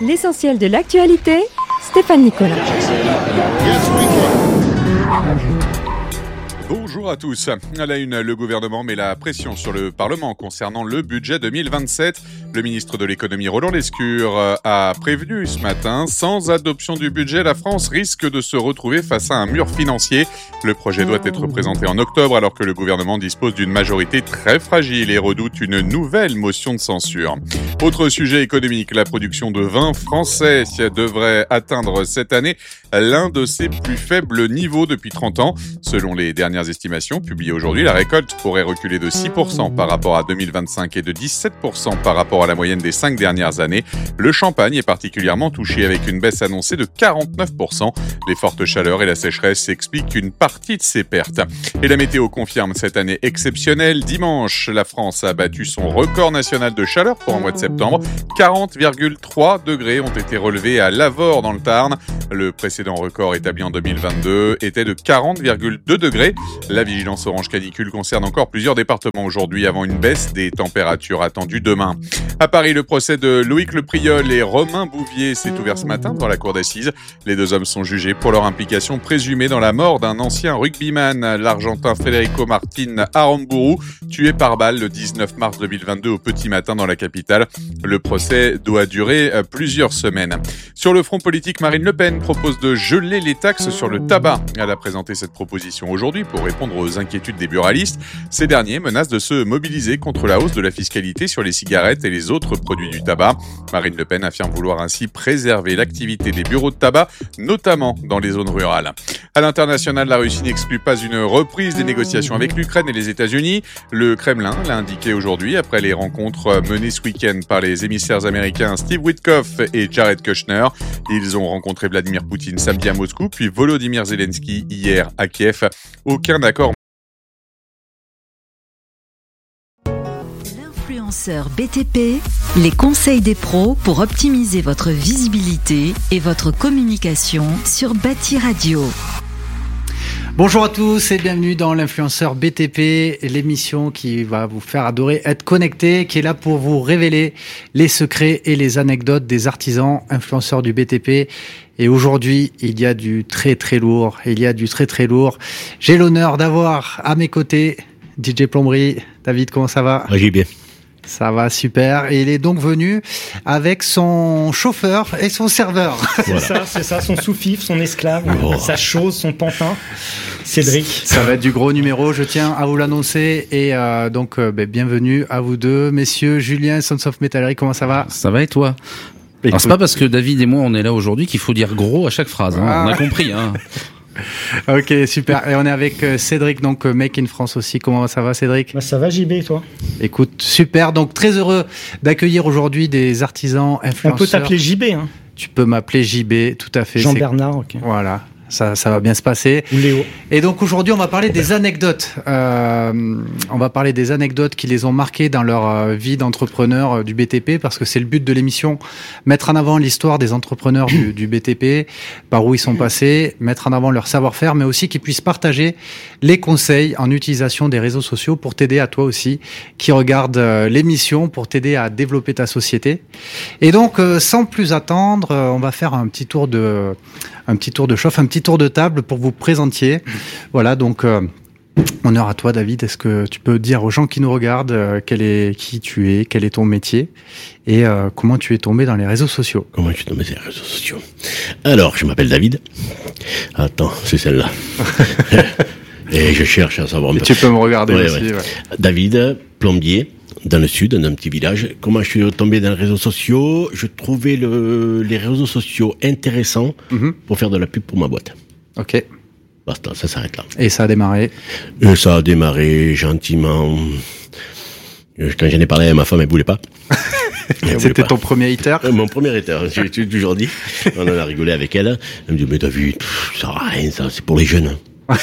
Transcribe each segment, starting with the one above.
L'essentiel de l'actualité, Stéphane Nicolas. Bonjour à tous. À la une, le gouvernement met la pression sur le Parlement concernant le budget 2027. Le ministre de l'économie Roland Lescure a prévenu ce matin, sans adoption du budget, la France risque de se retrouver face à un mur financier. Le projet doit être présenté en octobre alors que le gouvernement dispose d'une majorité très fragile et redoute une nouvelle motion de censure. Autre sujet économique, la production de vin français devrait atteindre cette année l'un de ses plus faibles niveaux depuis 30 ans. Selon les dernières estimations publiées aujourd'hui, la récolte pourrait reculer de 6% par rapport à 2025 et de 17% par rapport à la moyenne des 5 dernières années. Le champagne est particulièrement touché avec une baisse annoncée de 49%. Les fortes chaleurs et la sécheresse expliquent une partie de ces pertes. Et la météo confirme cette année exceptionnelle. Dimanche, la France a battu son record national de chaleur pour un mois de septembre. 40,3 degrés ont été relevés à Lavore dans le Tarn. Le précédent record établi en 2022 était de 40,2 degrés. La vigilance orange canicule concerne encore plusieurs départements aujourd'hui avant une baisse des températures attendues demain. À Paris, le procès de Loïc Le Priol et Romain Bouvier s'est ouvert ce matin devant la cour d'assises. Les deux hommes sont jugés pour leur implication présumée dans la mort d'un ancien rugbyman, l'Argentin Federico Martin Aramburu, tué par balle le 19 mars 2022 au petit matin dans la capitale. Le procès doit durer plusieurs semaines. Sur le front politique, Marine Le Pen propose de geler les taxes sur le tabac. Elle a présenté cette proposition aujourd'hui pour répondre aux inquiétudes des buralistes. Ces derniers menacent de se mobiliser contre la hausse de la fiscalité sur les cigarettes et les autres produits du tabac. Marine Le Pen affirme vouloir ainsi préserver l'activité des bureaux de tabac, notamment dans les zones rurales. À l'international, la Russie n'exclut pas une reprise des négociations avec l'Ukraine et les États-Unis. Le Kremlin l'a indiqué aujourd'hui après les rencontres menées ce week-end par les émissaires américains Steve Witkoff et Jared Kushner. Ils ont rencontré Vladimir Poutine samedi à Moscou, puis Volodymyr Zelensky hier à Kiev. Aucun accord. L'influenceur BTP, les conseils des pros pour optimiser votre visibilité et votre communication sur Bâti Radio. Bonjour à tous et bienvenue dans l'Influenceur BTP, l'émission qui va vous faire adorer être connecté, qui est là pour vous révéler les secrets et les anecdotes des artisans influenceurs du BTP. Et aujourd'hui, il y a du très très lourd. J'ai l'honneur d'avoir à mes côtés DJ Plomberie. David, comment ça va ? J'ai bien. Ça va, super. Et il est donc venu avec son chauffeur et son serveur. Voilà. C'est ça, son sous-fifre, son esclave, sa chose, son pantin, Cédric. Ça va être du gros numéro, je tiens à vous l'annoncer. Et donc, bienvenue à vous deux, messieurs. Julien, Sons of Metallery, comment ça va ? Ça va et toi ? Alors, c'est pas parce que David et moi on est là aujourd'hui qu'il faut dire gros à chaque phrase, hein. On a compris, hein. Ok, super. Et on est avec Cédric, donc Make in France aussi. Comment ça va, Cédric ? Ça va, JB, toi ? Écoute, super. Donc très heureux d'accueillir aujourd'hui des artisans influenceurs. On peut t'appeler JB, hein ? Tu peux m'appeler JB, tout à fait. Jean-Bernard, ok. Voilà. Ça va bien se passer. Ou Léo. Et donc aujourd'hui, on va parler des anecdotes. On va parler des anecdotes qui les ont marqués dans leur vie d'entrepreneur du BTP, parce que c'est le but de l'émission, mettre en avant l'histoire des entrepreneurs du BTP, par où ils sont passés, mettre en avant leur savoir-faire, mais aussi qu'ils puissent partager les conseils en utilisation des réseaux sociaux pour t'aider à toi aussi, qui regarde l'émission, pour t'aider à développer ta société. Et donc, sans plus attendre, on va faire un petit tour de chauffe, un petit tour de table pour vous présentiez. Voilà, donc honneur à toi, David. Est-ce que tu peux dire aux gens qui nous regardent qui tu es, quel est ton métier et comment tu es tombé dans les réseaux sociaux ? Comment je suis tombé sur les réseaux sociaux ? Alors, je m'appelle David. Attends, c'est celle-là. Et je cherche à savoir. Tu peux me regarder aussi. Ouais. David, plombier, dans le sud, dans un petit village. Comment je suis tombé dans les réseaux sociaux ? Je trouvais les réseaux sociaux intéressants pour faire de la pub pour ma boîte. Ok. Basta, ça s'arrête là. Et ça a démarré ? Ça a démarré gentiment. Quand j'en ai parlé à ma femme, elle voulait pas. C'était ton premier hater ? Mon premier hater, j'ai toujours dit. On en a rigolé avec elle. Elle me dit, mais David, ça sert à rien, ça, c'est pour les jeunes.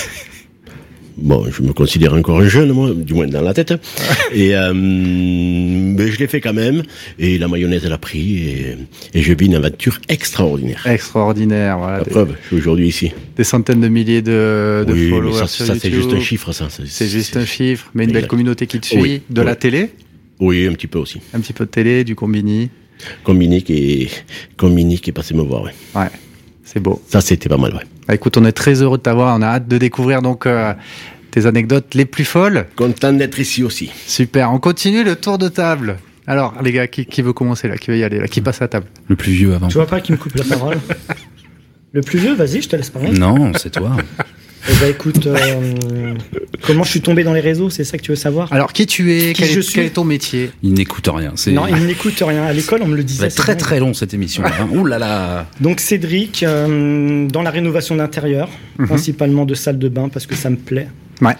Bon, je me considère encore un jeune, moi, du moins dans la tête. Et mais je l'ai fait quand même. Et la mayonnaise, elle a pris. Et je vis une aventure extraordinaire. Extraordinaire, voilà. La preuve, je suis aujourd'hui ici. Des centaines de milliers de followers mais sur ça YouTube. c'est juste un chiffre, ça. C'est juste un chiffre, mais une belle Exact. communauté qui te suit. Oui. De la télé ? Oui, un petit peu aussi. Un petit peu de télé, du Combini. Combiné qui est passé me voir, ouais. Ouais, c'est beau. Ça, c'était pas mal, ouais. Bah, écoute, on est très heureux de t'avoir. On a hâte de découvrir donc tes anecdotes les plus folles. Content d'être ici aussi. Super. On continue le tour de table. Alors, les gars, qui veut commencer là? Qui veut y aller là? Qui passe à table? Le plus vieux avant. Tu vois pas qui me coupe la parole? Le plus vieux, vas-y, je te laisse parler. Non, c'est toi. Eh ben, écoute, comment je suis tombé dans les réseaux, c'est ça que tu veux savoir? Alors, qui tu es? Qui je suis? Quel est ton métier? Il n'écoute rien. Non, il n'écoute rien. À l'école, on me le Ça disait. va être très très long cette émission. Ouh là là. Donc Cédric, dans la rénovation d'intérieur, principalement de salle de bain, parce que ça me plaît. Ouais.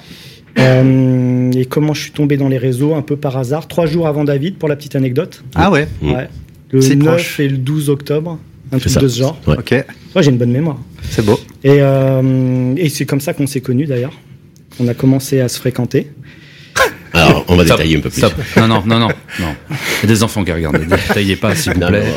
Et comment je suis tombé dans les réseaux? Un peu par hasard. 3 jours avant David, pour la petite anecdote. Ah ouais. Ouais. Le C'est 9 proche. et le 12 octobre. Un truc ça. de ce genre. Ouais. Ok. Ouais, j'ai une bonne mémoire. C'est beau. Et c'est comme ça qu'on s'est connus d'ailleurs. On a commencé à se fréquenter. Alors, on va Stop, détailler un peu plus. stop. Non. Il y a des enfants qui regardent. Ne détaillez pas, s'il vous Non, plaît.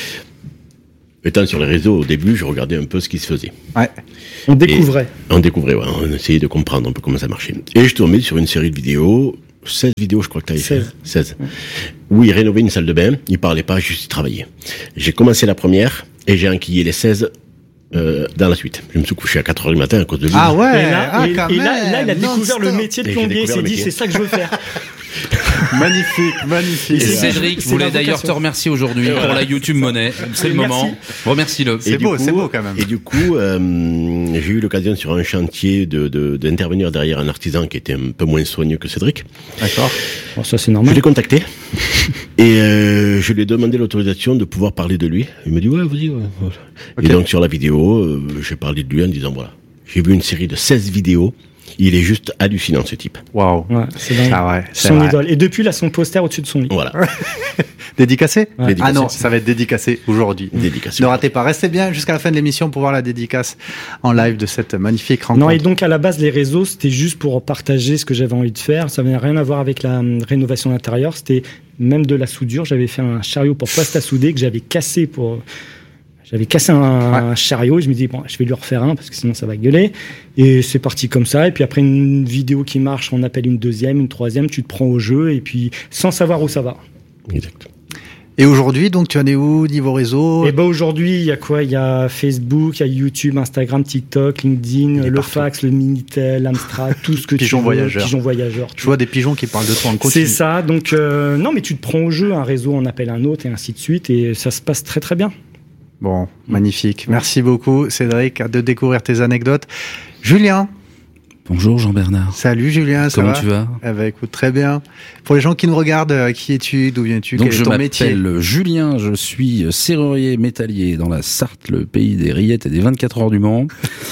étant sur les réseaux, au début, je regardais un peu ce qui se faisait. Ouais. On découvrait. On découvrait, ouais, on essayait de comprendre un peu comment ça marchait. Et je tombais sur une série de vidéos, 16 vidéos, je crois que tu avais fait. 16. Où il rénovait une salle de bain, il parlait pas, juste il travaillait. J'ai commencé la première, et j'ai enquillé les 16 dans la suite. Je me suis couché à 4h du matin à cause de lui. Ah ouais. Et là, quand il même, a découvert le non-stop. métier de Et j'ai plombier. Il découvert s'est le dit, métier. c'est ça que je veux faire. Magnifique. Et C'est- Cédric c'est voulait la d'ailleurs vocation. te remercier aujourd'hui pour la YouTube Monnaie. C'est le Merci. moment. Remercie-le. C'est beau quand même. Et du coup, j'ai eu l'occasion sur un chantier d'intervenir derrière un artisan qui était un peu moins soigneux que Cédric. D'accord. Bon, ça, c'est Je normal. l'ai contacté et je lui ai demandé l'autorisation de pouvoir parler de lui. Il me dit ouais, vas-y. Ouais. Voilà. Ok. Et donc sur la vidéo, j'ai parlé de lui en disant voilà, j'ai vu une série de 16 vidéos. Il est juste hallucinant ce type. Waouh. Ouais, c'est dingue. Ah ouais. C'est Son vrai. idole. Et depuis, il a son poster au-dessus de son lit. Voilà, Dédicacé? Ouais. Dédicacé. Ah non, ça va être dédicacé aujourd'hui. dédicace. Ne ratez pas, restez bien jusqu'à la fin de l'émission pour voir la dédicace en live de cette magnifique rencontre. Non, et donc à la base, les réseaux, c'était juste pour partager ce que j'avais envie de faire. Ça n'avait rien à voir avec la rénovation d'intérieur. C'était même de la soudure. J'avais fait un chariot pour poste à souder que j'avais cassé un chariot et je me dis, bon, je vais lui refaire un parce que sinon ça va gueuler. Et c'est parti comme ça. Et puis après une vidéo qui marche, on appelle une deuxième, une troisième, tu te prends au jeu et puis sans savoir où ça va. Exact. Et aujourd'hui, donc, tu en es où niveau réseau? Et ben aujourd'hui, il y a quoi? Il y a Facebook, il y a YouTube, Instagram, TikTok, LinkedIn, est le partout. fax, le Minitel, Amstrad, tout ce que Pigeon tu veux. voyageur. Pigeon voyageur. Je vois des pigeons qui parlent de toi en continu. C'est ça. Donc non, mais tu te prends au jeu. Un réseau en appelle un autre et ainsi de suite. Et ça se passe très très bien. Bon, magnifique. Merci beaucoup, Cédric, de découvrir tes anecdotes. Julien. Bonjour Jean-Bernard. Salut Julien, ça Comment va? tu vas? Eh ben, écoute, très bien. Pour les gens qui nous regardent, qui es-tu? D'où viens-tu? Donc Quel est je ton métier? m'appelle Julien, je suis serrurier métallier dans la Sarthe, le pays des rillettes et des 24 heures du Mans.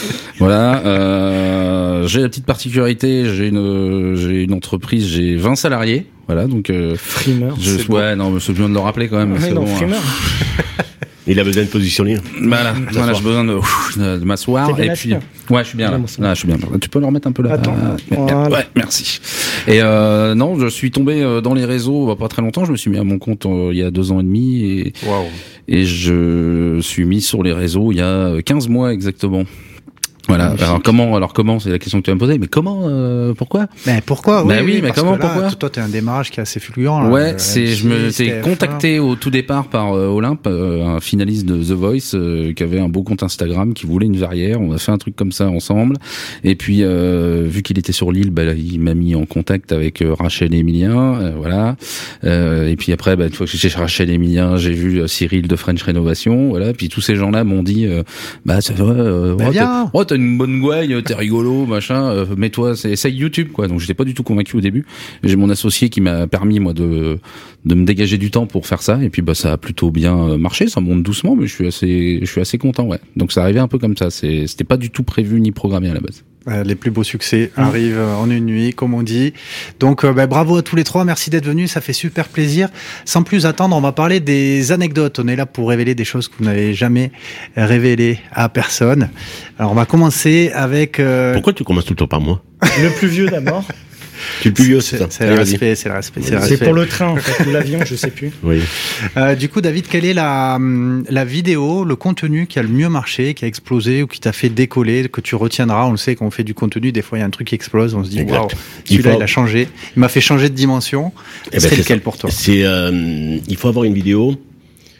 Voilà, j'ai la petite particularité, j'ai une entreprise, j'ai 20 salariés. Voilà, donc Frimeur. ouais, non, mais c'est bien de le rappeler quand même. Ouais, c'est non, bon, hein. frimeur. Il a besoin de positionner. Voilà, j'ai besoin de m'asseoir T'es bien et assis, puis hein. ouais, je suis bien là. Là, je suis bien. Tu peux le remettre un peu là. Attends, Ouais, voilà. merci. Et non, je suis tombé dans les réseaux pas très longtemps. Je me suis mis à mon compte il y a 2 ans et demi Waouh. et je suis mis sur les réseaux il y a 15 mois exactement. Voilà. Alors comment, c'est la question que tu vas me poser. Mais comment, pourquoi? Mais pourquoi? Bah oui, mais parce comment, que là, pourquoi toi, t'es un démarrage qui est assez fluent. Là. Ouais, je me M6, t'ai TF1. contacté au tout départ par Olympe, un finaliste de The Voice, qui avait un beau compte Instagram, qui voulait une verrière. On a fait un truc comme ça ensemble. Et puis, vu qu'il était sur l'île, bah, il m'a mis en contact avec Rachel et Emilien, voilà. Et puis après, bah, une fois que j'étais chez Rachel et Emilien, j'ai vu Cyril de French Rénovation, voilà. Puis tous ces gens-là m'ont dit, bah, ça va, viens. t'as une bonne gouaille, t'es rigolo, machin, mets-toi, essaye YouTube, quoi. Donc j'étais pas du tout convaincu au début. J'ai mon associé qui m'a permis, moi, de me dégager du temps pour faire ça. Et puis, bah, ça a plutôt bien marché. Ça monte doucement, mais je suis assez content, ouais. Donc ça arrivait un peu comme ça. C'était pas du tout prévu ni programmé à la base. Les plus beaux succès arrivent en une nuit, comme on dit. Donc, bravo à tous les trois. Merci d'être venus. Ça fait super plaisir. Sans plus attendre, on va parler des anecdotes. On est là pour révéler des choses que vous n'avez jamais révélées à personne. Alors, on va commencer avec... Pourquoi tu commences tout le temps par moi? Le plus vieux d'abord. Tu es le plus vieux, c'est ça? C'est le Allez, vas-y. respect, c'est le respect. C'est pour le train, en fait, ou l'avion, je sais plus. Oui. Du coup, David, quelle est la vidéo, le contenu qui a le mieux marché, qui a explosé ou qui t'a fait décoller, que tu retiendras? On le sait, quand on fait du contenu, des fois, il y a un truc qui explose, on se dit, Exact. waouh, celui-là, il a changé. Il m'a fait changer de dimension. Eh ben, C'est c'est lequel ça. pour toi? Il faut avoir une vidéo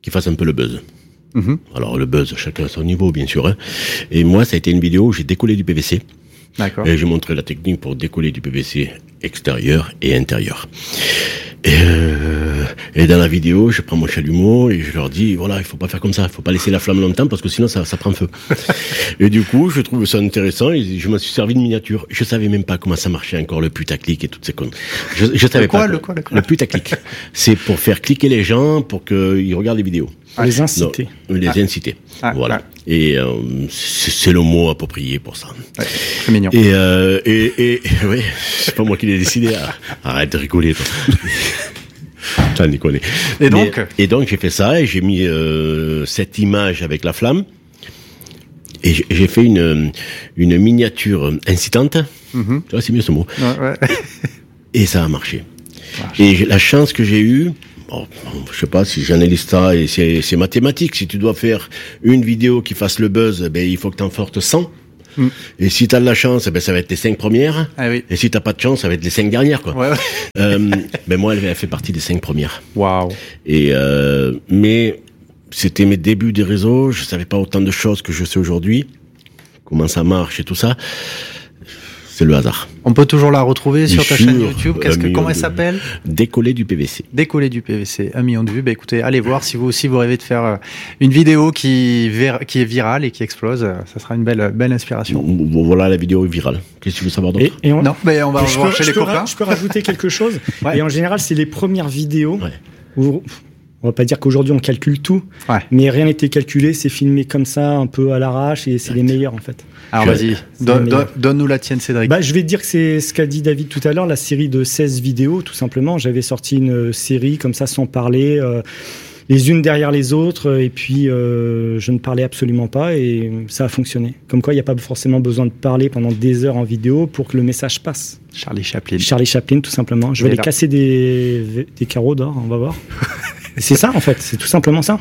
qui fasse un peu le buzz. Mhm. Alors le buzz, chacun à son niveau, bien sûr. Hein. Et moi, ça a été une vidéo où j'ai décollé du PVC. D'accord. Et j'ai montré la technique pour décoller du PVC extérieur et intérieur. Et dans la vidéo, je prends mon chalumeau et je leur dis, voilà, il faut pas faire comme ça, il faut pas laisser la flamme longtemps parce que sinon ça prend feu. Et du coup, je trouve ça intéressant et je m'en suis servi de miniature. Je savais même pas comment ça marchait encore, le putaclic et toutes ces connes. Je savais pas. Le putaclic. C'est pour faire cliquer les gens pour qu'ils regardent les vidéos. Les inciter. Non, les inciter. Voilà. Et c'est le mot approprié pour ça. Ouais, très mignon. Et oui, c'est pas moi qui l'ai décidé. Arrête de rigoler, toi. T'en déconnes. Et donc j'ai fait ça et j'ai mis cette image avec la flamme et j'ai fait une miniature incitante. Mm-hmm. Tu vois, c'est mieux ce mot. Ouais. Et ça a marché. Et la chance que j'ai eue, bon, je sais pas si j'analyse ça et c'est mathématique. Si tu dois faire une vidéo qui fasse le buzz, ben il faut que t'en sortes 100. Mm. Et si t'as de la chance, ben ça va être les 5 premières. Ah oui. Et si t'as pas de chance, ça va être les 5 dernières, quoi. Ouais. Ben moi, elle fait partie des 5 premières. Waouh. Et mais c'était mes débuts des réseaux. Je savais pas autant de choses que je sais aujourd'hui. Comment ça marche et tout ça. C'est le hasard. On peut toujours la retrouver sur ta chaîne YouTube. Comment elle s'appelle ? Décoller du PVC. Décoller du PVC. 1 million de vues. Bah écoutez, allez voir si vous aussi vous rêvez de faire une vidéo qui est virale et qui explose. Ça sera une belle inspiration. Voilà, la vidéo est virale. Qu'est-ce que tu veux savoir d'autre ? Non, mais on va voir chez les copains. Je peux rajouter quelque chose. Ouais. Et en général, c'est les premières vidéos où on va pas dire qu'aujourd'hui on calcule tout, mais rien n'était calculé, c'est filmé comme ça, un peu à l'arrache, et c'est les meilleurs en fait. Alors vas-y, donne-nous la tienne, Cédric. Je vais te dire que c'est ce qu'a dit David tout à l'heure, la série de 16 vidéos, tout simplement. J'avais sorti une série comme ça, sans parler, les unes derrière les autres, et puis je ne parlais absolument pas, et ça a fonctionné. Comme quoi, il n'y a pas forcément besoin de parler pendant des heures en vidéo pour que le message passe. Charlie Chaplin, tout simplement. Je vais aller casser des carreaux d'or, on va voir. C'est ça, en fait, c'est tout simplement ça.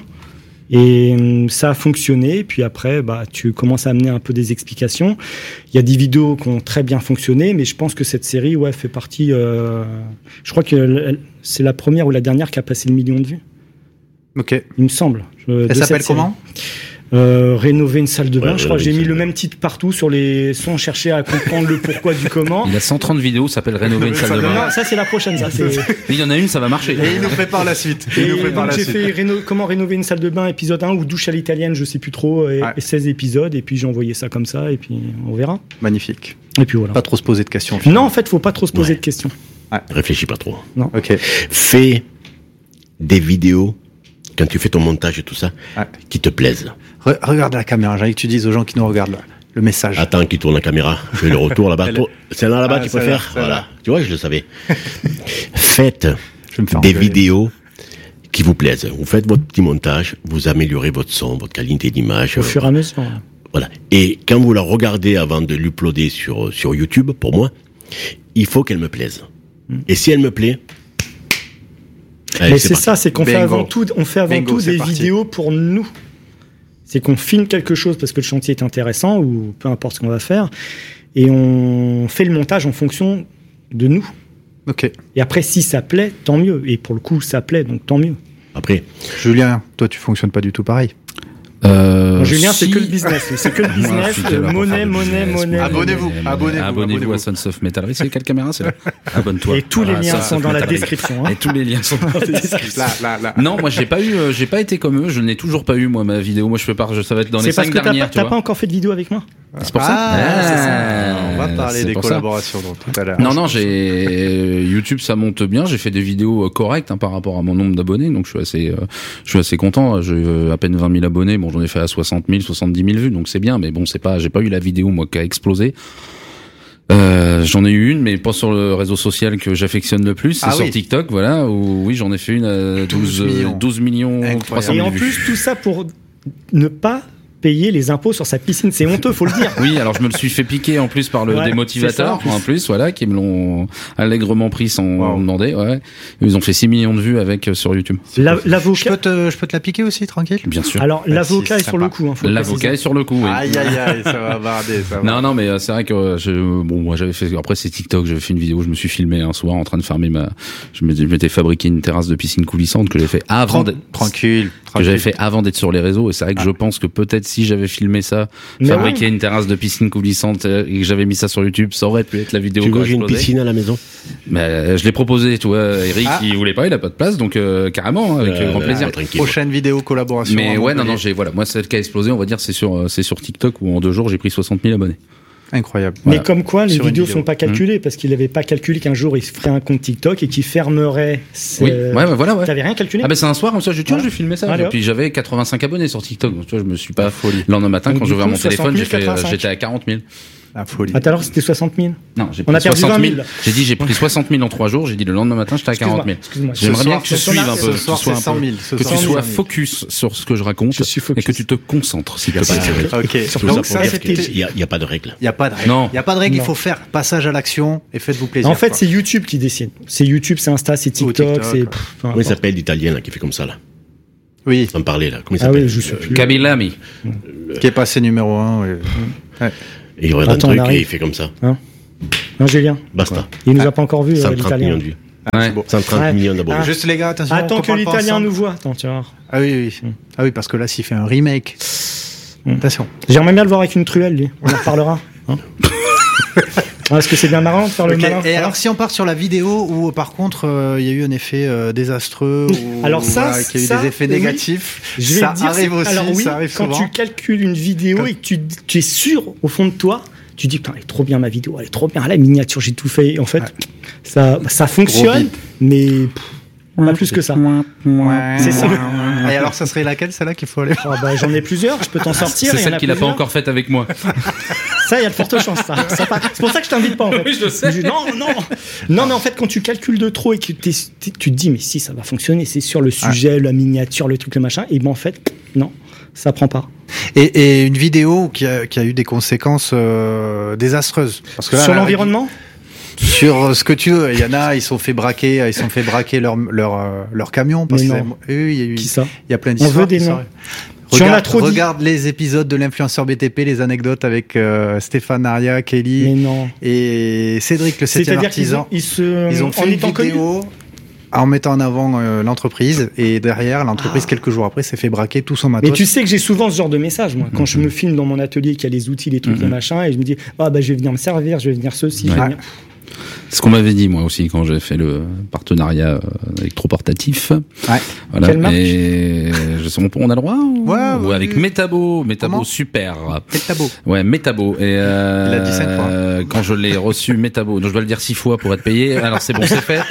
Et ça a fonctionné, puis après, tu commences à amener un peu des explications. Il y a des vidéos qui ont très bien fonctionné, mais je pense que cette série, fait partie... je crois que c'est la première ou la dernière qui a passé le 1 million de vues. Ok. Il me semble. Elle s'appelle comment ? Rénover une salle de bain. Je crois que j'ai mis le même titre partout sur les sons, chercher à comprendre le pourquoi du comment. Il a 130 vidéos, ça s'appelle Rénover une salle de bain. Non, ça c'est la prochaine, ça. Il y en a une, ça va marcher. Et il nous prépare la suite. J'ai fait comment rénover une salle de bain, épisode 1 ou douche à l'italienne, je sais plus trop, et 16 épisodes, et puis j'ai envoyé ça comme ça, et puis on verra. Magnifique. Et puis voilà. Pas trop se poser de questions. Non, en fait, faut pas trop se poser de questions. Réfléchis pas trop. Non. Ok. Fais des vidéos quand tu fais ton montage et tout ça, qui te plaisent. Regarde la caméra, j'ai envie que tu dises aux gens qui nous regardent le message. Attends qu'il tourne la caméra. Je fais le retour là-bas. C'est là-bas qu'il faut faire. Voilà. Tu vois, je le savais. Faites des vidéos qui vous plaisent. Vous faites votre petit montage, vous améliorez votre son, votre qualité d'image. Au fur et à mesure. Voilà. Et quand vous la regardez avant de l'uploader sur YouTube, pour moi, il faut qu'elle me plaise. Et si elle me plaît, mais c'est ça, c'est qu'on fait avant tout des vidéos pour nous. C'est qu'on filme quelque chose parce que le chantier est intéressant ou peu importe ce qu'on va faire, et on fait le montage en fonction de nous. Ok. Et après, si ça plaît, tant mieux. Et pour le coup, ça plaît, donc tant mieux. Après, Julien, toi, tu fonctionnes pas du tout pareil. Julien, c'est que le business. C'est que le business. Monnaie. Abonnez-vous à Sons of Metal. C'est quelle caméra, c'est là ? Abonne-toi. Et tous les liens sont dans la description. Et tous les liens sont dans la description. Là. Non, moi, j'ai pas été comme eux. Je n'ai toujours pas eu, moi, ma vidéo. Moi, ça va être dans les 5 dernières. C'est parce que t'as pas encore fait de vidéo avec moi. C'est pour ça. C'est ça. On va parler des collaborations tout à l'heure. Non, YouTube, ça monte bien. J'ai fait des vidéos correctes par rapport à mon nombre d'abonnés, donc je suis assez content. J'ai à peine 20 000 abonnés. Bon, j'en ai fait à 60 000, 70 000 vues, donc c'est bien. Mais bon, j'ai pas eu la vidéo moi qui a explosé. J'en ai eu une, mais pas sur le réseau social que j'affectionne le plus, c'est sur TikTok, voilà, où oui, j'en ai fait une à 12 millions 300 000 vues. Et en plus, tout ça pour ne pas payer les impôts sur sa piscine, c'est honteux, faut le dire. Oui, alors je me le suis fait piquer en plus par le démotivateur, en plus, voilà, qui me l'ont allègrement pris sans demander, Ils ont fait 6 millions de vues avec sur YouTube. L'avocat. Je peux te la piquer aussi, tranquille? Bien sûr. Alors, l'avocat est sur le coup, l'avocat est sur le coup, oui. Aïe, ça va barder, ça va. Non, mais c'est vrai que moi j'avais fait, après c'est TikTok, j'avais fait une vidéo, je me suis filmé un soir en train de fermer je m'étais fabriqué une terrasse de piscine coulissante que j'ai fait avant Tranquille. que j'avais fait avant d'être sur les réseaux. Et c'est vrai que je pense que peut-être si j'avais filmé ça, fabriqué une terrasse de piscine coulissante et que j'avais mis ça sur YouTube, ça aurait pu être la vidéo. Tu veux, j'ai une piscine à la maison. Mais je l'ai proposé, tu vois, Eric, il voulait pas, il a pas de place, donc carrément, avec grand plaisir. Prochaine vidéo collaboration. Mais ouais, non, moi celle qui a explosé, on va dire, c'est sur TikTok où en 2 jours j'ai pris 60 000 abonnés. Incroyable. Mais comme quoi, les vidéos sont pas calculées, parce qu'il avait pas calculé qu'un jour il ferait un compte TikTok et qu'il fermerait. Voilà. T'avais rien calculé. Ah ben c'est un soir comme ça, je filmais ça. Et puis j'avais 85 abonnés sur TikTok, donc tu vois, je me suis pas folie. Le lendemain matin, quand j'ai ouvert mon téléphone, j'étais à 40 000. La folie. Ah, tout à l'heure, c'était 60 000. Non, on a perdu 20 000. J'ai dit, j'ai pris 60 000 en 3 jours. J'ai dit, le lendemain matin, j'étais à 40 000. Excuse-moi. J'aimerais bien que tu suives un peu. Que tu sois focus sur ce que je raconte et que tu te concentres, s'il te plaît. Ok. Donc ça, il y a pas de règle. Il y a pas de règle. Non. Il y a pas de règle. Il faut faire passage à l'action et faites-vous plaisir. En fait, c'est YouTube qui décide. C'est YouTube, c'est Insta, c'est TikTok, c'est. Comment il s'appelle l'Italien là qui fait comme ça là? Oui. On parlait là. Comment il s'appelle? Ah oui, je sais plus. Kabylami. Qui est passé numéro 1. Et il regarde un truc et il fait comme ça. Non, Julien. Basta. Il nous a pas encore vu, 130 millions de vues. 130 millions d'abonnés. Juste les gars, attention. Attends que l'Italien nous voit. Attends, tu vois. Ah oui. Ah oui, parce que là, s'il fait un remake. Attention. J'aimerais bien le voir avec une truelle, lui. On en reparlera. Est-ce que c'est bien marrant de faire le malin? Et alors, si on part sur la vidéo où, par contre, il y a eu un effet désastreux, alors ça, qu'il y a eu des effets négatifs, je vais ça dire, arrive aussi. Alors oui, ça arrive quand souvent. tu calcules une vidéo et que tu es sûr au fond de toi, tu dis putain, elle est trop bien ma vidéo, elle est trop bien, la miniature, j'ai tout fait. Et en fait, ça fonctionne, mais pas plus que ça. C'est ça. Et alors, ça serait laquelle, celle-là qu'il faut aller voir? J'en ai plusieurs, je peux t'en sortir. C'est celle qu'il a pas encore faite avec moi. Ça, il y a de fortes chances. C'est pour ça que je t'invite pas, en fait. Oui, je le sais. Non, mais en fait, quand tu calcules de trop et que tu te dis, mais si, ça va fonctionner, c'est sur le sujet, la miniature, le truc, le machin, et ben en fait, non, ça prend pas. Et une vidéo qui a eu des conséquences désastreuses. Parce que là, sur l'environnement? Sur ce que tu veux, il y en a, ils sont fait braquer leur camion parce que il y a eu, qui ça? Il y a plein d'histoires. On veut des noms. Regarde les épisodes de l'influenceur BTP, les anecdotes avec Stéphane Aria, Kelly et Cédric le 7e artisan. Ils ont fait une vidéo en mettant en avant l'entreprise et derrière l'entreprise quelques jours après s'est fait braquer tout son matos. Mais tu sais que j'ai souvent ce genre de message moi quand je me filme dans mon atelier qu'il y a les outils, les trucs, les machins et je me dis je vais venir me servir, je vais venir ceci, je vais venir... C'est ce qu'on m'avait dit moi aussi quand j'ai fait le partenariat électroportatif. Ouais. Voilà. Quelle marque? Et on a le droit ou avec Metabo super. Metabo. Ouais, Metabo. Et il a dit 5 fois. Quand je l'ai reçu Metabo, donc je dois le dire 6 fois pour être payé. Alors c'est bon, c'est fait.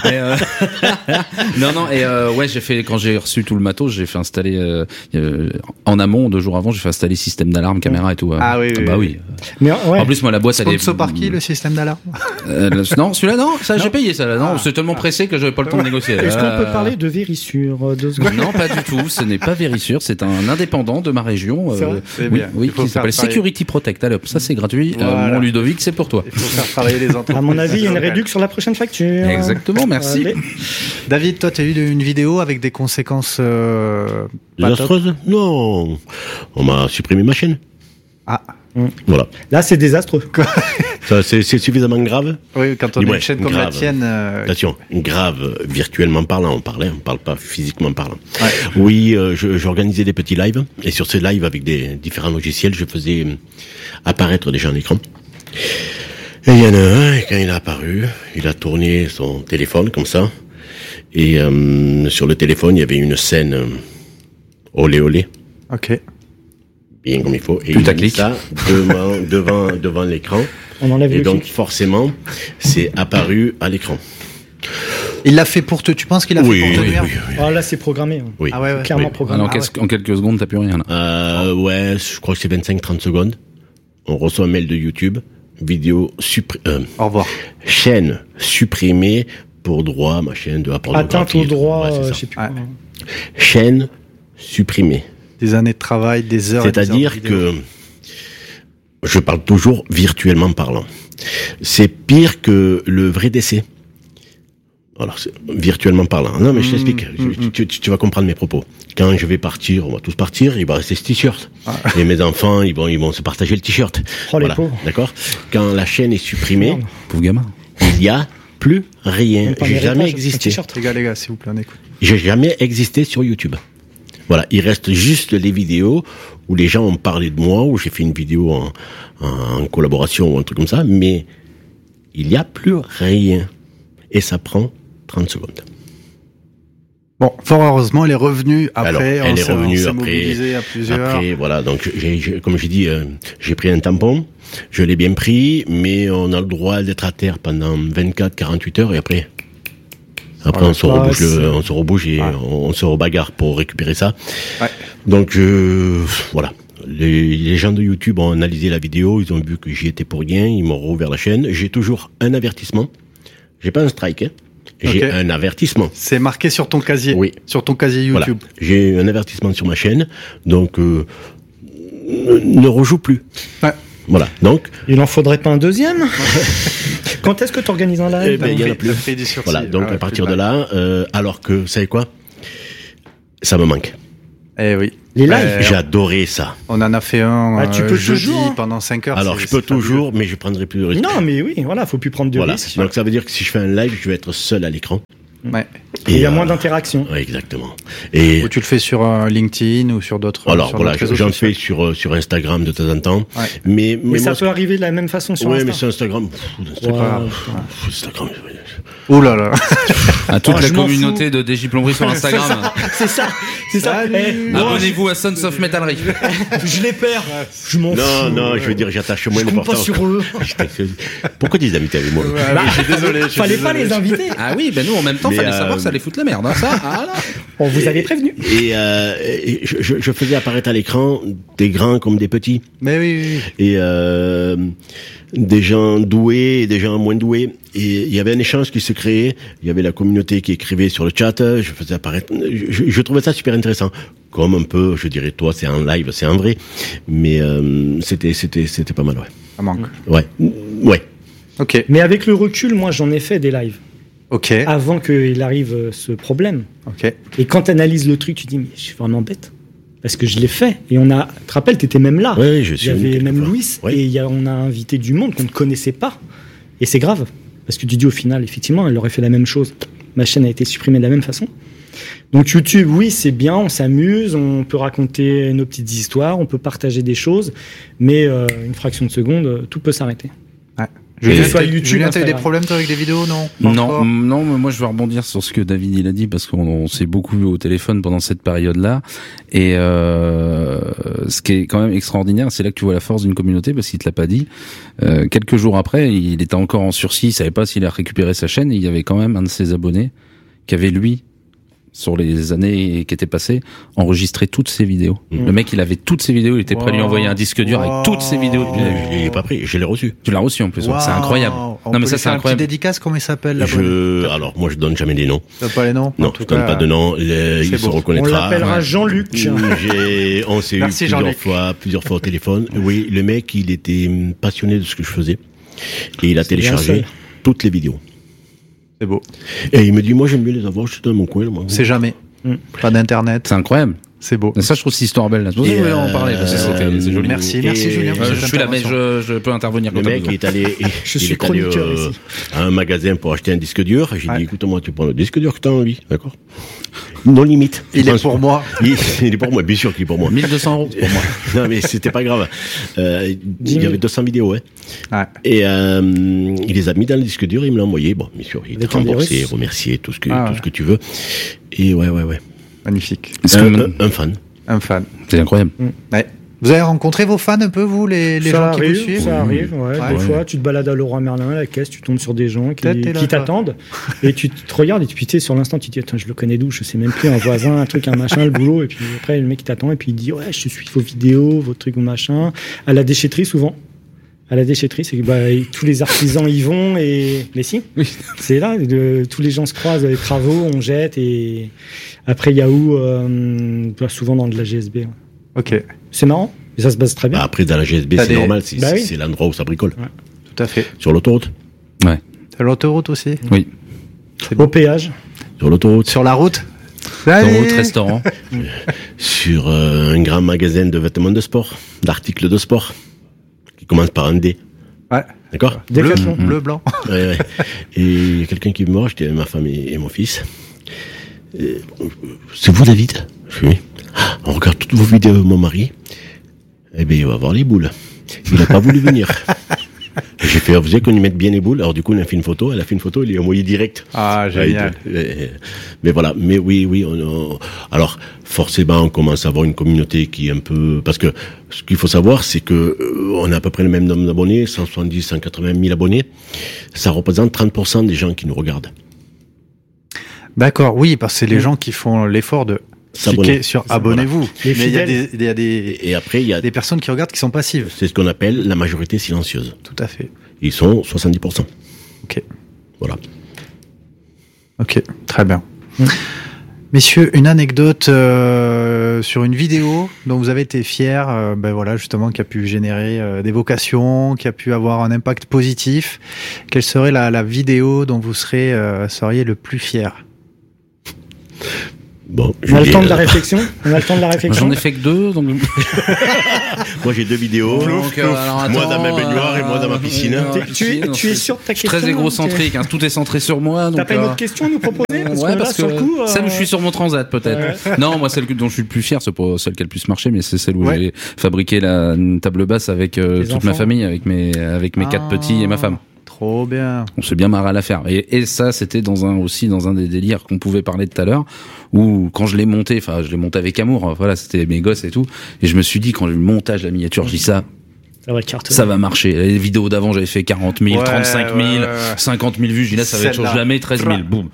Et j'ai fait quand j'ai reçu tout le matos, j'ai fait installer en amont 2 jours avant, j'ai fait installer système d'alarme, caméra et tout. Ah oui. Oui. Mais en plus moi la boîte elle est sponsor par qui le système d'alarme? Non, celui-là non, ça j'ai payé ça là. Non, c'est tellement pressé que j'avais pas le temps de négocier. Est-ce qu'on peut parler de Vérissure 2 secondes? Non, pas du tout. Ce n'est pas Vérissure, c'est un indépendant de ma région. Oui, qui s'appelle Security Protect. Allez, ça c'est gratuit. Voilà. Mon Ludovic, c'est pour toi. Il faut faire travailler les entreprises. À mon avis, il y a une réduction sur la prochaine facture. Exactement, merci. David, toi, tu as eu une vidéo avec des conséquences désastreuses? Non, on m'a supprimé ma chaîne. Ah. Voilà. Là, c'est désastreux. Ça, c'est suffisamment grave. Oui, quand on a une chaîne comme la tienne. Attention, grave, virtuellement parlant, on parle pas physiquement parlant. Ouais. Oui, j'organisais des petits lives, et sur ces lives, avec des différents logiciels, je faisais apparaître des gens à l'écran. Et il y en a un, et quand il a apparu, il a tourné son téléphone, comme ça, et sur le téléphone, il y avait une scène olé olé. Ok. Bien comme il faut, et il a mis ça devant l'écran. On enlève et le donc clic. forcément, c'est apparu à l'écran. Il l'a fait pour te. Tu penses qu'il a fait pour te nuire? Oui. Ah là, c'est programmé. Oui. Ah ouais. Clairement programmé. En quelques secondes, t'as plus rien là. Ouais, je crois que c'est 25-30 secondes. On reçoit un mail de YouTube, vidéo au revoir. Chaîne supprimée pour droit, machin de la pornographie. Atteinte au droit, ouais, je sais plus. Ouais. Chaîne supprimée. Des années de travail, des heures. C'est-à-dire que je parle toujours virtuellement parlant. C'est pire que le vrai décès. Alors, c'est virtuellement parlant. Non, mais je t'explique. Tu vas comprendre mes propos. Quand je vais partir, on va tous partir, il va rester ce t-shirt. Et mes enfants, ils vont se partager le t-shirt. Oh, les pauvres. D'accord? Quand la chaîne est supprimée, pauvre gamin, il y a plus rien. J'ai jamais existé. Les gars, s'il vous plaît, on écoute. J'ai jamais existé sur YouTube. Voilà, il reste juste les vidéos où les gens ont parlé de moi, où j'ai fait une vidéo en collaboration ou un truc comme ça, mais il n'y a plus rien. Et ça prend 30 secondes. Bon, fort heureusement, elle est revenue après. Alors, elle est revenue après. Mobilisé à plusieurs. Après, voilà. Donc, comme j'ai dit, j'ai pris un tampon. Je l'ai bien pris, mais on a le droit d'être à terre pendant 24-48 heures et après, on se rebouge et on se rebagarre pour récupérer ça. Ouais. Donc, voilà. Les gens de YouTube ont analysé la vidéo, ils ont vu que j'y étais pour rien, ils m'ont rouvert la chaîne. J'ai toujours un avertissement. J'ai pas un strike, hein. J'ai un avertissement. C'est marqué sur ton casier. Oui. Sur ton casier YouTube. Voilà. J'ai un avertissement sur ma chaîne, donc ne rejoue plus. Ouais. Voilà. Donc. Il en faudrait pas un deuxième. Quand est-ce que tu organises un live? Il y en a plus. Voilà. Donc à partir de là, alors que vous savez quoi, ça me manque. Eh oui. Les lives. J'adorais ça. On en a fait un tu peux jeudi toujours, pendant 5 heures. Alors je peux toujours, mais je prendrai plus de risques. Non, mais oui, voilà, faut plus prendre de risques. Donc ça veut dire que si je fais un live, je vais être seul à l'écran. Ouais. Et il y a moins d'interaction. Ouais, exactement. Et ou tu le fais sur LinkedIn ou sur d'autres. Alors sur voilà, j'en fais sur Instagram de temps en temps. Ouais. Mais ça peut arriver de la même façon sur Instagram. Ouais, mais sur Instagram. Instagram. Oh là là. À toute la communauté de DJ Plomberie sur Instagram. C'est ça. Abonnez-vous à Sons of Metallery. Je les perds. Je m'en fous. Non, je veux dire, j'attache moins d'importance. Je compte pas sur eux. Pourquoi tu les invités avec moi? Je suis désolé. Fallait pas les inviter. Ah oui, ben nous en même temps, fallait savoir que ça allait foutre la merde. Hein, ça. Ah, là. On vous avait prévenu. Et je faisais apparaître à l'écran des grands comme des petits. Mais oui. Et des gens doués et des gens moins doués. Et il y avait un échange qui se créait. Il y avait la communauté qui écrivait sur le chat. Je faisais apparaître. Je trouvais ça super intéressant. Comme un peu, je dirais, toi, c'est en live, c'est en vrai. Mais c'était pas mal, ouais. Ça manque. Ouais. Ok. Mais avec le recul, moi, j'en ai fait des lives. Ok. Avant qu'il arrive ce problème. Ok. Et quand tu analyses le truc, tu dis, mais je suis vraiment bête. Parce que je l'ai fait. Et on a, tu te rappelles, t'étais même là. Oui, je suis. Il y avait même Louis. Oui. Et on a invité du monde qu'on ne connaissait pas. Et c'est grave. Parce que tu dis au final, effectivement, elle aurait fait la même chose. Ma chaîne a été supprimée de la même façon. Donc YouTube, oui, c'est bien, on s'amuse, on peut raconter nos petites histoires, on peut partager des choses. Mais une fraction de seconde, tout peut s'arrêter. Ouais. Julien, t'as eu des problèmes toi, avec des vidéos, non? Non, mais moi je vais rebondir sur ce que David il a dit parce qu'on s'est beaucoup vu au téléphone pendant cette période-là. Et ce qui est quand même extraordinaire, c'est là que tu vois la force d'une communauté parce qu'il te l'a pas dit. Quelques jours après, il était encore en sursis, il savait pas s'il a récupéré sa chaîne et il y avait quand même un de ses abonnés qui avait lui, sur les années qui étaient passées, enregistré toutes ses vidéos. Le mec, il avait toutes ses vidéos, il était prêt à lui envoyer un disque dur avec toutes ses vidéos. Je l'ai pas pris, je l'ai reçu. Tu l'as reçu en plus, c'est incroyable. Non mais ça c'est incroyable. Une petite dédicace, comment il s'appelle Alors moi je donne jamais des noms. Tu donnes pas les noms? Non, je donne pas de noms. Il se reconnaîtra. On l'appellera Jean-Luc. On s'est eu plusieurs fois au téléphone. Oui, le mec, il était passionné de ce que je faisais et il a téléchargé toutes les vidéos. C'est beau. Et il me dit, moi j'aime bien les avoir, je suis dans mon coin. Moi. C'est jamais. Pas d'internet. C'est incroyable. C'est beau. Mais ça, je trouve cette histoire belle. Là. Je voulais en parler. C'est joli. Merci Julien. Je suis là, mais je peux intervenir. Le mec est allé, à un magasin pour acheter un disque dur. J'ai dit, écoute-moi, tu prends le disque dur que tu as envie, d'accord? Non limite. Il est pour moi. Il est pour moi, bien sûr qu'il est pour moi. 1200 € pour moi. Non mais c'était pas grave. Il y avait 200 vidéos, Et il les a mis dans le disque dur, il me l'a envoyé. Bon, bien sûr, il t'a remboursé, remercié, tout ce que tu veux. Et ouais. Magnifique. Un fan. Un fan. C'est incroyable. Ouais. Vous avez rencontré vos fans un peu, vous, les gens qui vous suivent? Ça arrive, Des fois, tu te balades à Leroy Merlin, à la caisse, tu tombes sur des gens qui t'attendent, et tu te regardes, et puis sur l'instant, tu te dis, attends, je le connais d'où? Je sais même plus, un voisin, un truc, un machin, le boulot, et puis après, le mec, il t'attend, et puis il dit, ouais, je suis vos vidéos, vos trucs, vos machins. À la déchetterie, souvent. À la déchetterie, c'est que tous les artisans y vont, mais si, c'est là, tous les gens se croisent à les travaux, on jette, et après Yahoo, souvent dans de la GSB. Ok. C'est marrant, et ça se passe très bien. Après, dans la GSB, c'est normal, c'est l'endroit où ça bricole. Ouais, tout à fait. Sur l'autoroute? Ouais. Sur l'autoroute aussi? Oui. Au péage? Sur l'autoroute? Sur la route? Autoroute, restaurant? Sur un grand magasin de vêtements de sport, d'articles de sport, qui commence par un D. Ouais. D'accord? Bleu, blanc. Ouais. Et il y a quelqu'un qui me j'étais avec ma femme et mon fils. C'est vous, David? Je suis oui. On regarde toutes vos vidéos de mon mari. Eh bien, il va avoir les boules. Il n'a pas voulu venir. J'ai fait, vous savez qu'on y mette bien les boules. Alors du coup, on a fait une photo. Elle a fait une photo, il est envoyé direct. Ah, génial. Mais voilà. Mais oui. Alors, forcément, on commence à avoir une communauté qui est un peu... Parce que ce qu'il faut savoir, c'est que on a à peu près le même nombre d'abonnés, 170, 180 000 abonnés. Ça représente 30% des gens qui nous regardent. D'accord, oui, parce que c'est les gens qui font l'effort de cliquer sur abonnez-vous. Les Mais il y a fidèles. Et après, il y a des personnes qui regardent qui sont passives. C'est ce qu'on appelle la majorité silencieuse. Tout à fait. Ils sont 70%. Ok. Voilà. Ok, très bien. Messieurs, une anecdote sur une vidéo dont vous avez été fiers, voilà, justement, qui a pu générer des vocations, qui a pu avoir un impact positif. Quelle serait la vidéo dont vous seriez le plus fier? Bon, On a le temps de la réflexion. J'en ai fait que 2, donc. Moi, j'ai 2 vidéos. Donc, alors, Moi dans ma baignoire et moi dans ma piscine. Tu es sûr de ta question? Très égocentrique, hein, tout est centré sur moi. T'as pas une autre question à nous proposer? Parce que sur le coup, celle où je suis sur mon transat, peut-être. Ouais. Non, moi, celle dont je suis le plus fier, c'est pas celle qui a le plus marché, mais c'est celle où j'ai fabriqué une table basse avec toute ma famille, avec mes 4 petits et ma femme. Trop bien. On s'est bien marré à la faire. Et ça, c'était dans un des délires qu'on pouvait parler tout à l'heure, où quand je l'ai monté avec amour, voilà, c'était mes gosses et tout, et je me suis dit, quand le montage, la miniature, je dis ça va marcher. Les vidéos d'avant, j'avais fait 40 000, 35 000, 50 000 vues, je dis là, ça va être jamais 13 000, boum.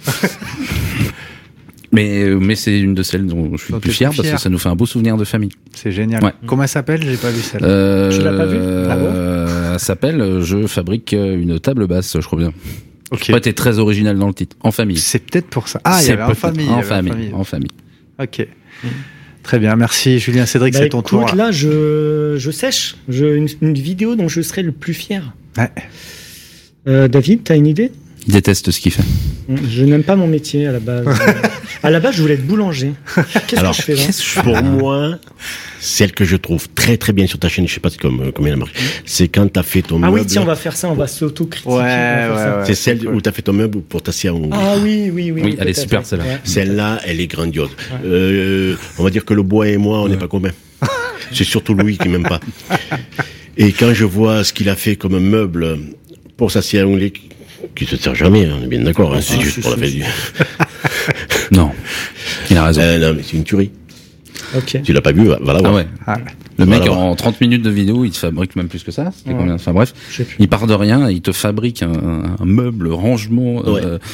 Mais c'est une de celles dont je suis le plus fier parce que ça nous fait un beau souvenir de famille. C'est génial. Ouais. Comment elle s'appelle? J'ai pas vu celle-là. Tu l'as pas vue? Elle s'appelle Je fabrique une table basse, je crois bien. Ok. J'ai pas été très original dans le titre. En famille. C'est peut-être pour ça. Ah, il y avait en famille. En famille. Ok. Très bien. Merci, Julien. Cédric, c'est ton tour. Là, je sèche. Une vidéo dont je serais le plus fier. Ouais. David, t'as une idée? Il déteste ce qu'il fait. Je n'aime pas mon métier à la base. À la base, je voulais être boulanger. Qu'est-ce que je fais là? Pour moi, celle que je trouve très très bien sur ta chaîne, je sais pas combien elle marche, c'est quand t'as fait ton meuble. Ah oui, tiens, on va faire ça, on va s'auto-critiquer. Ouais. C'est celle où t'as fait ton meuble pour t'asseoir à ongles. Ah oui. Oui, elle est super celle-là. Ouais. Celle-là, elle est grandiose. Ouais. On va dire que le bois et moi, on n'est pas communs. C'est surtout Louis qui m'aime pas. Et quand je vois ce qu'il a fait comme meuble pour s'asseoir à ongles, qui se sert jamais, on est bien d'accord, c'est juste pour la fête du... Non, il a raison. Non, mais c'est une tuerie. Ok. Tu l'as pas vu, voilà. Ah ouais. Le mec, en 30 minutes de vidéo, il te fabrique même plus que ça. C'était combien? Enfin bref, il part de rien, il te fabrique un meuble, rangement,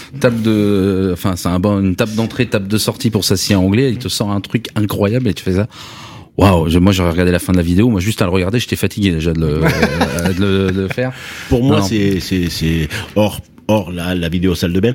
une table d'entrée, table de sortie pour s'asseoir en anglais. Il te sort un truc incroyable et tu fais ça. Waouh, moi j'aurais regardé la fin de la vidéo, moi juste à le regarder, j'étais fatigué déjà de le faire. Pour moi, c'est hors la vidéo salle de bain.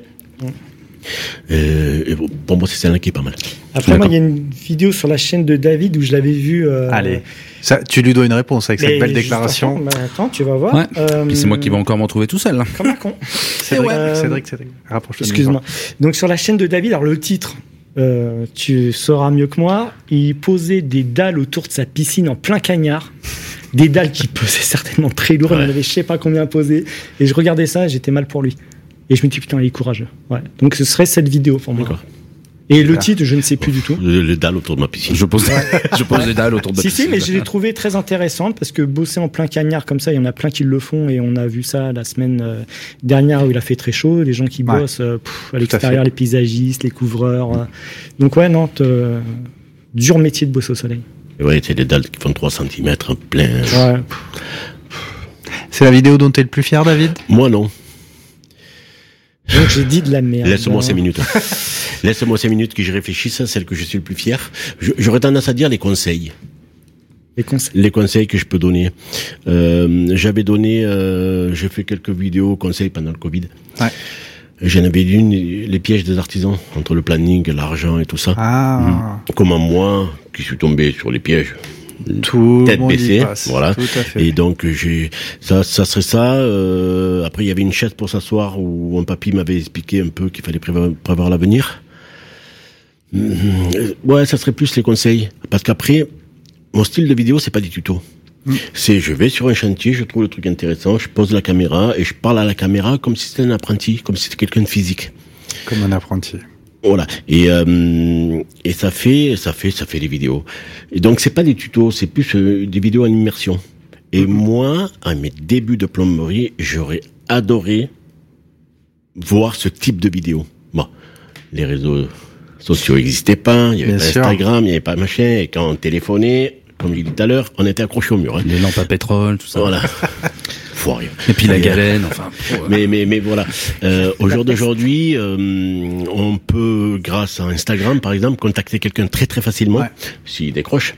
Et pour moi, c'est celle-là qui est pas mal. Après, moi, il y a une vidéo sur la chaîne de David où je l'avais vue. Allez, ça, tu lui dois une réponse avec cette belle déclaration. Attends, tu vas voir. Ouais. Puis c'est moi qui vais encore m'en trouver tout seul. Là. Comme un con. Cédric, rapproche-toi. Excuse-moi. Donc sur la chaîne de David, alors le titre. Tu sauras mieux que moi, il posait des dalles autour de sa piscine en plein cagnard, des dalles qui pesaient certainement très lourd, il en avait je sais pas combien posé, et je regardais ça et j'étais mal pour lui. Et je me dis putain, il est courageux. Ouais. Donc ce serait cette vidéo pour moi. D'accord. Et le titre, je ne sais plus du tout. Les dalles autour de ma piscine. Je pose les dalles autour de ma piscine. Si, mais je l'ai trouvé très intéressante parce que bosser en plein cagnard comme ça, il y en a plein qui le font et on a vu ça la semaine dernière où il a fait très chaud. Les gens qui bossent à l'extérieur, les paysagistes, les couvreurs. Donc dur métier de bosser au soleil. Ouais, c'est des dalles qui font 3 cm plein. Ouais. C'est la vidéo dont tu es le plus fier, David? Moi, non. Donc j'ai dit de la merde. Laisse-moi 5 minutes. Laisse-moi 5 minutes que je réfléchisse à celle que je suis le plus fier. J'aurais tendance à dire les conseils. Les conseils que je peux donner. J'avais donné, j'ai fait quelques vidéos conseils pendant le Covid. Ouais. J'en avais une, les pièges des artisans, entre le planning, l'argent et tout ça. Comment moi, qui suis tombé sur les pièges, tête baissée, voilà. Et donc ça serait ça. Après il y avait une chaise pour s'asseoir où un papy m'avait expliqué un peu qu'il fallait prévoir l'avenir. Ouais, ça serait plus les conseils, parce qu'après mon style de vidéo c'est pas des tutos. C'est je vais sur un chantier, je trouve le truc intéressant, je pose la caméra et je parle à la caméra comme si c'était un apprenti, comme si c'était quelqu'un de physique. Comme un apprenti. Voilà. Et ça fait les vidéos. Et donc c'est pas des tutos, c'est plus des vidéos en immersion. Et moi, à mes débuts de plomberie, j'aurais adoré voir ce type de vidéo. Bon, les réseaux sociaux n'existaient pas, il y avait pas Instagram, il n'y avait pas machin, et quand on téléphonait, comme j'ai dit tout à l'heure, on était accroché au mur. Hein. Les lampes à pétrole, tout ça. Voilà. Et puis la galène, enfin. Mais voilà. Au jour d'aujourd'hui, on peut, grâce à Instagram, par exemple, contacter quelqu'un très très facilement, s'il décroche,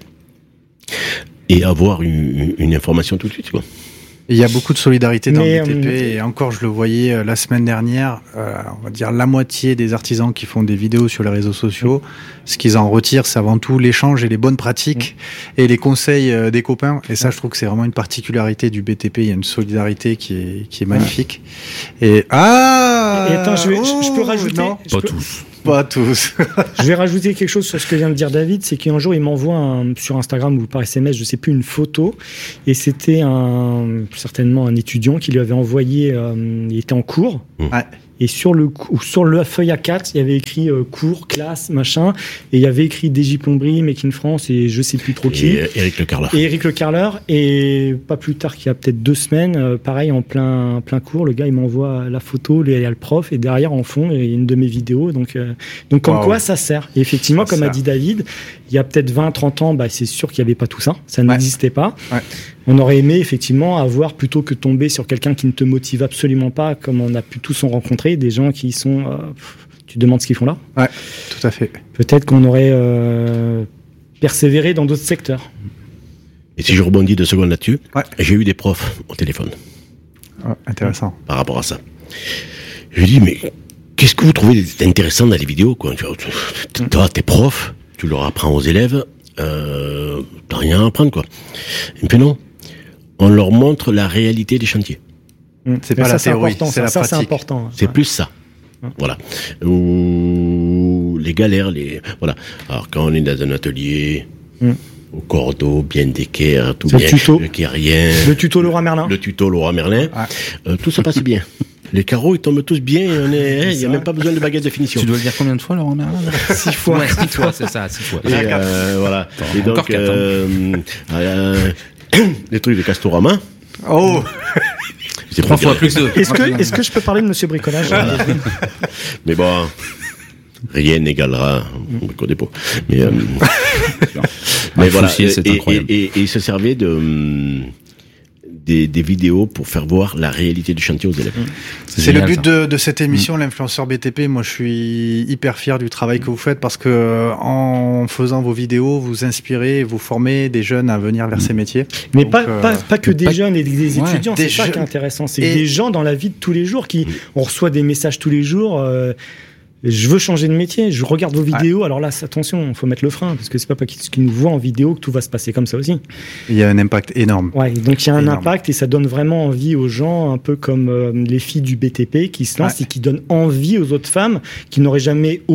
et avoir une information tout de suite, quoi. Il y a beaucoup de solidarité dans le BTP et encore je le voyais la semaine dernière, on va dire la moitié des artisans qui font des vidéos sur les réseaux sociaux, ce qu'ils en retirent c'est avant tout l'échange et les bonnes pratiques et les conseils des copains et ça je trouve que c'est vraiment une particularité du BTP, il y a une solidarité qui est magnifique. Et attends, je peux rajouter Pas tous. Je vais rajouter quelque chose sur ce que vient de dire David, c'est qu'un jour il m'envoie sur Instagram ou par SMS, je sais plus, une photo, et c'était certainement un étudiant qui lui avait envoyé, il était en cours, et sur la feuille A4, il y avait écrit cours, classe, machin, et il y avait écrit DJ Plomberie, Make in France, et je sais plus trop qui. Et Eric Le Carleur. Et pas plus tard qu'il y a peut-être 2 semaines, pareil, en plein cours, le gars il m'envoie la photo, il y a le prof, et derrière en fond, il y a une de mes vidéos, donc comme quoi ça sert. Et effectivement, comme a dit David, il y a peut-être 20-30 ans, c'est sûr qu'il n'y avait pas tout ça, ça n'existait pas. Ouais. On aurait aimé effectivement avoir, plutôt que tomber sur quelqu'un qui ne te motive absolument pas, comme on a pu tous en rencontrer, des gens qui sont... tu te demandes ce qu'ils font là. Ouais, tout à fait. Peut-être qu'on aurait persévéré dans d'autres secteurs. Et si je rebondis 2 secondes là-dessus, j'ai eu des profs au téléphone. Intéressant. Par rapport à ça. Je lui dis, mais qu'est-ce que vous trouvez intéressant dans les vidéos, quoi? T'es prof, tu leur apprends aux élèves, t'as rien à apprendre, quoi. Et puis non, on leur montre la réalité des chantiers. C'est pas la théorie, c'est la pratique. C'est important. C'est plus ça. Voilà. Ou les galères, voilà. Alors quand on est dans un atelier, au cordeau, bien d'équerre, tout bien, le tuto Laura Merlin. Tout se passe bien. Les carreaux, ils tombent tous bien, il n'y a même pas besoin de baguette de finition. Tu dois le dire combien de fois, Laurent Merlin? 6 fois. Ouais, 6 fois, c'est ça, 6 fois. Voilà. Et donc, les trucs de Castorama. Oh! C'est 3 fois plus 2. Est-ce que je peux parler de Monsieur Bricolage? Mais bon, rien n'égalera au dépôt. Mais voilà. C'est incroyable. Et il se servait des vidéos pour faire voir la réalité du chantier aux élèves. C'est le but de cette émission, l'influenceur BTP. Moi, je suis hyper fier du travail que vous faites parce que en faisant vos vidéos, vous inspirez, vous formez des jeunes à venir vers ces métiers. Mais donc, pas que des jeunes et des étudiants, c'est ça qui est intéressant. C'est des gens dans la vie de tous les jours on reçoit des messages tous les jours. Je veux changer de métier, je regarde vos vidéos, alors là, attention, il faut mettre le frein, parce que c'est pas parce qu'ils nous voient en vidéo que tout va se passer comme ça aussi. Il y a un impact énorme. Ouais, donc il y a un impact et ça donne vraiment envie aux gens, un peu comme les filles du BTP qui se lancent et qui donnent envie aux autres femmes qui n'auraient jamais